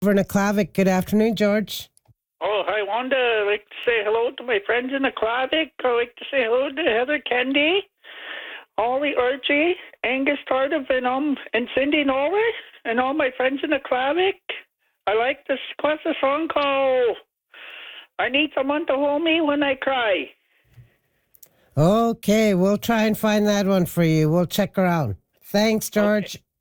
Over in Aklavik. Good afternoon, George. Oh, I want to say hello to my friends in the Aklavik. I'd like to say hello to Heather Kendi, Ollie Archie, Angus Tardif, and Cindy Norris, and all my friends in the Aklavik. I like to request a song called I Need Someone to Hold Me When I Cry. Okay, we'll try and find that one for you. We'll check around. Thanks, George. Okay.